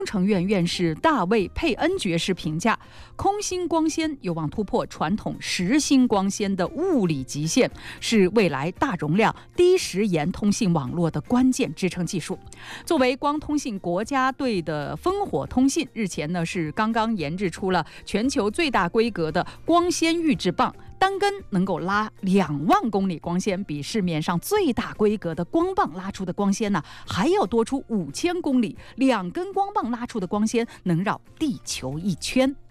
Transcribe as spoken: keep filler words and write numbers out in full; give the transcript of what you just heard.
工程院院士大卫·佩恩爵士评价，空心光纤有望突破传统实心光纤的物理极限，是未来大容量、低时延通信网络的关键支撑技术。作为光通信国家队的烽火通信，日前呢是刚刚研制出了全球最大规格的光纤预制棒。单根能够拉两万公里光纤，比市面上最大规格的光棒拉出的光纤呢还要多出五千公里。两根光棒拉出的光纤能绕地球一圈。